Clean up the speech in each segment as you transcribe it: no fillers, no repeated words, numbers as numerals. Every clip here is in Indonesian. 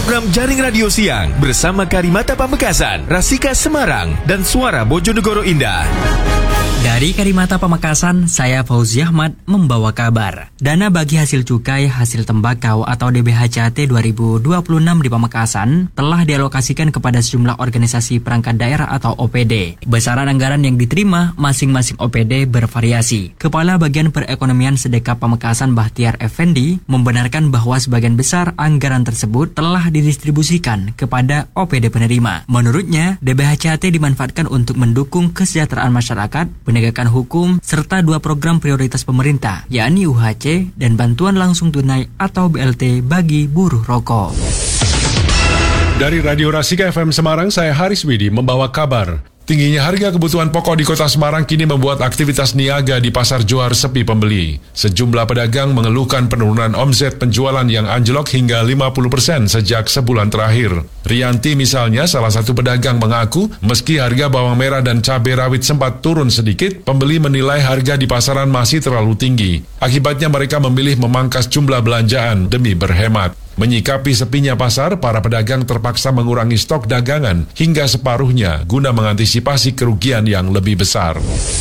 program Jaring Radio Siang bersama Karimata Pamekasan, Rasika Semarang, dan Suara Bojonegoro Indah. Dari Karimata Pamekasan, saya Fauzi Ahmad membawa kabar. Dana bagi hasil cukai hasil tembakau atau DBHCAT 2026 di Pamekasan telah dialokasikan kepada sejumlah organisasi perangkat daerah atau OPD. Besaran anggaran yang diterima masing-masing OPD bervariasi. Kepala Bagian Perekonomian Sedekap Pamekasan Bahtiar Effendi membenarkan bahwa sebagian besar anggaran tersebut telah didistribusikan kepada OPD penerima. Menurutnya, DBHCAT dimanfaatkan untuk mendukung kesejahteraan masyarakat, penegakan hukum, serta 2 program prioritas pemerintah, yakni UHC dan bantuan langsung tunai atau BLT bagi buruh rokok. Dari Radio Rasika FM Semarang, saya Haris Widi membawa kabar. Tingginya harga kebutuhan pokok di kota Semarang kini membuat aktivitas niaga di Pasar Johar sepi pembeli. Sejumlah pedagang mengeluhkan penurunan omset penjualan yang anjlok hingga 50% sejak sebulan terakhir. Rianti misalnya, salah satu pedagang mengaku, meski harga bawang merah dan cabai rawit sempat turun sedikit, pembeli menilai harga di pasaran masih terlalu tinggi. Akibatnya mereka memilih memangkas jumlah belanjaan demi berhemat. Menyikapi sepinya pasar, para pedagang terpaksa mengurangi stok dagangan hingga separuhnya guna mengantisipasi kerugian yang lebih besar.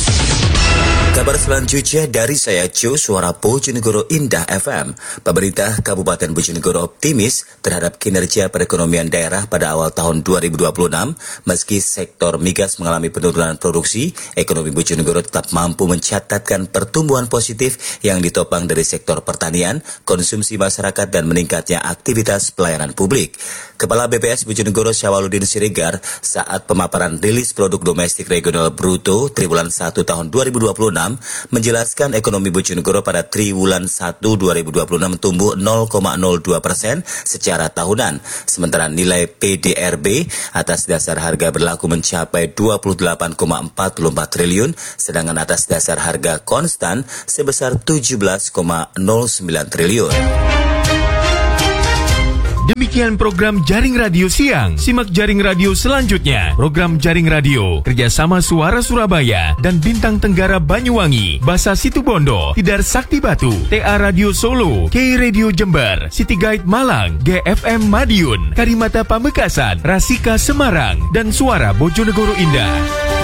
Kabar selanjutnya dari saya Jo, Suara Bojonegoro Indah FM. Pemerintah Kabupaten Bojonegoro optimis terhadap kinerja perekonomian daerah pada awal tahun 2026. Meski sektor migas mengalami penurunan produksi, ekonomi Bojonegoro tetap mampu mencatatkan pertumbuhan positif yang ditopang dari sektor pertanian, konsumsi masyarakat, dan meningkatnya aktivitas pelayanan publik. Kepala BPS Bojonegoro Syawaludin Siregar saat pemaparan rilis produk domestik regional bruto triwulan 1 tahun 2026 menjelaskan ekonomi Bojonegoro pada triwulan 1 2026 tumbuh 0,02% secara tahunan, sementara nilai PDRB atas dasar harga berlaku mencapai 28,44 triliun, sedangkan atas dasar harga konstan sebesar 17,09 triliun. Demikian program Jaring Radio Siang. Simak Jaring Radio selanjutnya. Program Jaring Radio kerjasama Suara Surabaya dan Bintang Tenggara Banyuwangi, Basa Situbondo, Tidar Sakti Batu, TA Radio Solo, K Radio Jember, City Guide Malang, GFM Madiun, Karimata Pamekasan, Rasika Semarang, dan Suara Bojonegoro Indah.